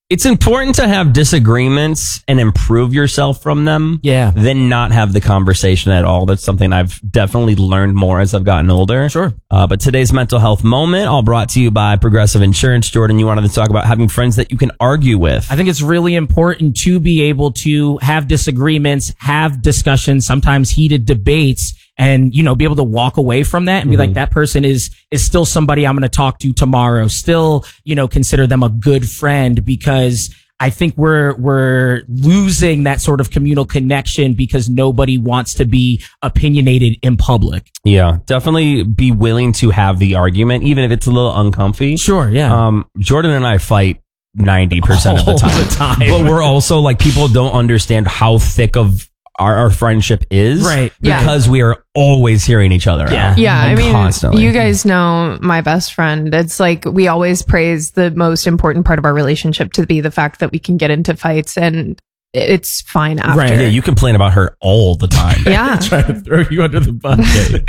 It's important to have disagreements and improve yourself from them. Yeah. Than not have the conversation at all. That's something I've definitely learned more as I've gotten older. Sure. But today's mental health moment, all brought to you by Progressive Insurance. Jordan, you wanted to talk about having friends that you can argue with. I think it's really important to be able to have disagreements, have discussions, sometimes heated debates, and, you know, be able to walk away from that and be like, that person is still somebody I'm going to talk to tomorrow. Still, you know, consider them a good friend, because I think we're losing that sort of communal connection because nobody wants to be opinionated in public. Yeah, definitely be willing to have the argument, even if it's a little uncomfy. Sure, yeah. Jordan and I fight 90% of the time. But we're also like, people don't understand how thick of our friendship is, right? Because we are always hearing each other out. Yeah, I mean, constantly. You guys know my best friend. It's like we always praise the most important part of our relationship to be the fact that we can get into fights and it's fine after. Right. Yeah, you complain about her all the time. Yeah. Trying to throw you under the bus.